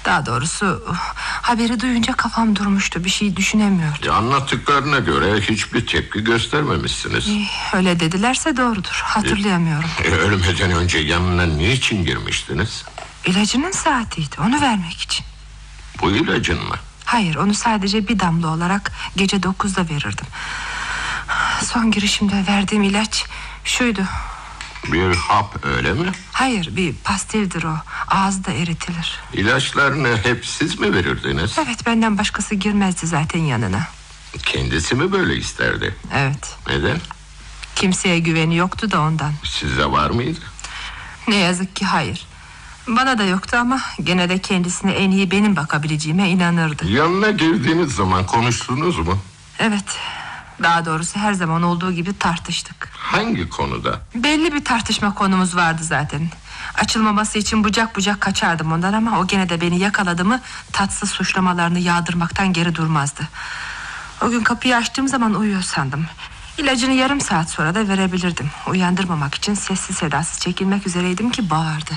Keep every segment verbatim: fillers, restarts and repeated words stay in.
Daha doğrusu haberi duyunca kafam durmuştu. Bir şey düşünemiyordum. E, anlattıklarına göre hiçbir tepki göstermemişsiniz. e, Öyle dedilerse doğrudur. Hatırlayamıyorum. e, Ölmeden önce yanına niçin girmiştiniz? İlacının saatiydi, onu vermek için. Bu ilacın mı? Hayır, onu sadece bir damla olarak gece dokuzda verirdim. Son girişimde verdiğim ilaç şuydu. Bir hap, öyle mi? Hayır, bir pastildir o. Ağızda eritilir. İlaçlarını hep siz mi verirdiniz? Evet, benden başkası girmezdi zaten yanına. Kendisi mi böyle isterdi? Evet. Neden? Kimseye güveni yoktu da ondan. Size var mıydı? Ne yazık ki hayır. Bana da yoktu ama gene de kendisine en iyi benim bakabileceğime inanırdı. Yanına girdiğiniz zaman konuştunuz mu? Evet. Daha doğrusu her zaman olduğu gibi tartıştık. Hangi konuda? Belli bir tartışma konumuz vardı zaten. Açılmaması için bucak bucak kaçardım ondan ama o gene de beni yakaladı mı tatsız suçlamalarını yağdırmaktan geri durmazdı. O gün kapıyı açtığım zaman uyuyor sandım. İlacını yarım saat sonra da verebilirdim. Uyandırmamak için sessiz sedasız çekilmek üzereydim ki bağırdı.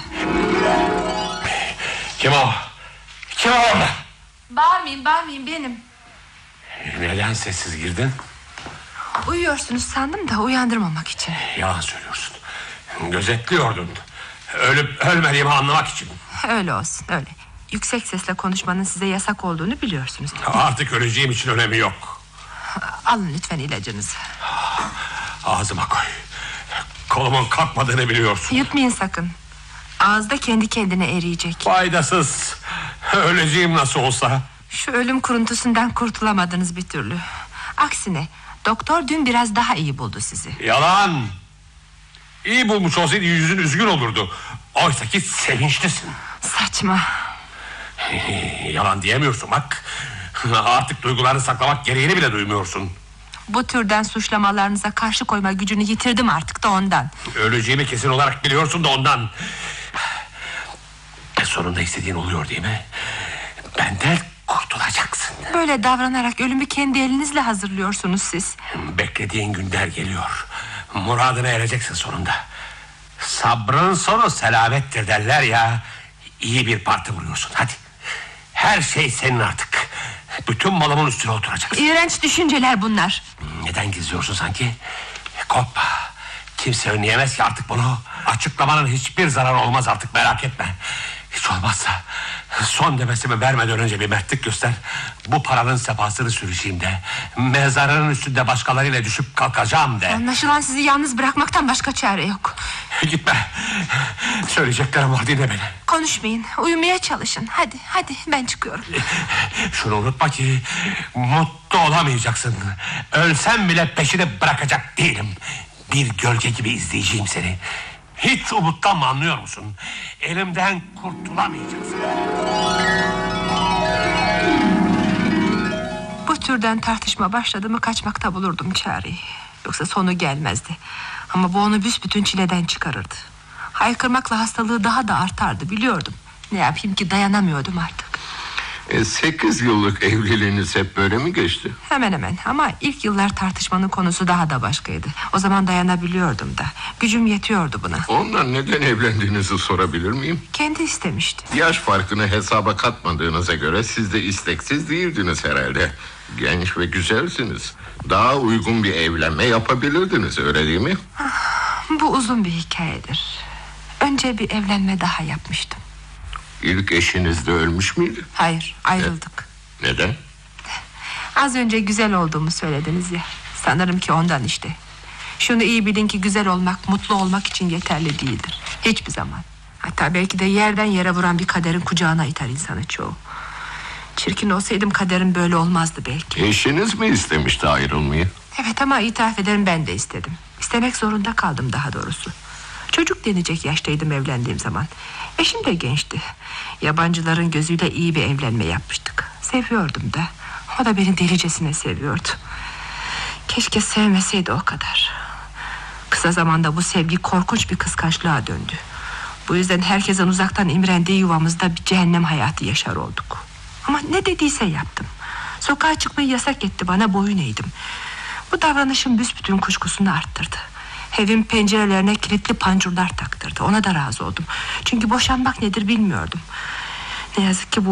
Kim o? Kim o orada? Bağırmayın bağırmayın, benim. Neden sessiz girdin? Uyuyorsunuz sandım da uyandırmamak için. Yalan söylüyorsun. Gözetliyordun. Ölüp ölmediğimi anlamak için. Öyle olsun, öyle. Yüksek sesle konuşmanın size yasak olduğunu biliyorsunuz. Artık öleceğim için önemi yok. Alın lütfen ilacınızı. Ağzıma koy. Kolumun kalkmadığını biliyorsun. Yutmayın sakın. Ağızda kendi kendine eriyecek. Faydasız. Öleceğim nasıl olsa. Şu ölüm kuruntusundan kurtulamadınız bir türlü. Aksine doktor dün biraz daha iyi buldu sizi. Yalan. İyi bulmuş olsaydı yüzün üzgün olurdu. Oysa ki sevinçlisin. Saçma. Yalan diyemiyorsun bak. Artık duygularını saklamak gereğini bile duymuyorsun. Bu türden suçlamalarınıza karşı koyma gücünü yitirdim artık da ondan. Öleceğimi kesin olarak biliyorsun da ondan. Sonunda istediğin oluyor değil mi? Benden kurtulacaksın. Böyle davranarak ölümü kendi elinizle hazırlıyorsunuz siz. Beklediğin günler geliyor. Muradına ereceksin sonunda. Sabrın sonu selamettir derler ya. İyi bir parti vuruyorsun, hadi. Her şey senin artık. Bütün malımın üstüne oturacaksın. İğrenç düşünceler bunlar. Neden gizliyorsun sanki? Korkma. Kimse önleyemez ki artık bunu. Açıklamanın hiçbir zararı olmaz artık, merak etme. Hiç olmazsa son nefesimi vermeden önce bir mertlik göster. Bu paranın sefasını süreceğim de, mezarının üstünde başkalarıyla düşüp kalkacağım de. Anlaşılan sizi yalnız bırakmaktan başka çare yok. Gitme. Söyleyeceklerim var, dinle beni. Konuşmayın, uyumaya çalışın. Hadi hadi, ben çıkıyorum. Şunu unutma ki mutlu olamayacaksın. Ölsem bile peşini bırakacak değilim. Bir gölge gibi izleyeceğim seni. Hiç umutlanma, anlıyor musun? Elimden kurtulamayacaksın. Bu türden tartışma başladı mı kaçmakta bulurdum çareyi. Yoksa sonu gelmezdi. Ama bu onu büsbütün çileden çıkarırdı. Haykırmakla hastalığı daha da artardı, biliyordum. Ne yapayım ki, dayanamıyordum artık. E, sekiz yıllık evliliğiniz hep böyle mi geçti? Hemen hemen, ama ilk yıllar tartışmanın konusu daha da başkaydı. O zaman dayanabiliyordum da. Gücüm yetiyordu buna. Ondan neden evlendiğinizi sorabilir miyim? Kendi istemişti. Yaş farkını hesaba katmadığınıza göre siz de isteksiz değildiniz herhalde. Genç ve güzelsiniz. Daha uygun bir evlenme yapabilirdiniz, öyle değil mi? Bu uzun bir hikayedir. Önce bir evlenme daha yapmıştım. İlk eşiniz de ölmüş müydü? Hayır, ayrıldık. Neden? Az önce güzel olduğumu söylediniz ya. Sanırım ki ondan işte. Şunu iyi bilin ki güzel olmak, mutlu olmak için yeterli değildir. Hiçbir zaman. Hatta belki de yerden yere vuran bir kaderin kucağına iter insanı çoğu. Çirkin olsaydım kaderim böyle olmazdı belki. Eşiniz mi istemişti ayrılmayı? Evet, ama itiraf ederim, ben de istedim. İstemek zorunda kaldım daha doğrusu. Çocuk denecek yaştaydım evlendiğim zaman. Eşim de gençti. Yabancıların gözüyle iyi bir evlenme yapmıştık. Seviyordum da. O da beni delicesine seviyordu. Keşke sevmeseydi o kadar. Kısa zamanda bu sevgi korkunç bir kıskançlığa döndü. Bu yüzden herkesin uzaktan imrendiği yuvamızda bir cehennem hayatı yaşar olduk. Ama ne dediyse yaptım. Sokağa çıkmayı yasak etti, bana boyun eğdim. Bu davranışım büsbütün kuşkusunu arttırdı. Evin pencerelerine kilitli pancurlar taktırdı. Ona da razı oldum. Çünkü boşanmak nedir bilmiyordum. Ne yazık ki bu